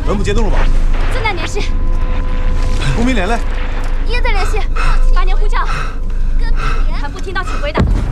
门部接通了吧？ 正在联系。 公民连嘞？ 也在联系。8年呼叫，跟病连。还不听到指挥的。